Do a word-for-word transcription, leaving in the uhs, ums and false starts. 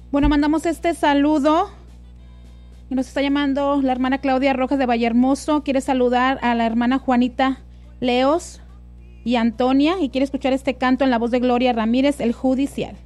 Bueno, mandamos este saludo y nos está llamando la hermana Claudia Rojas de Vallehermoso. Quiere saludar a la hermana Juanita Leos y Antonia y quiere escuchar este canto en la voz de Gloria Ramírez, El Judicial.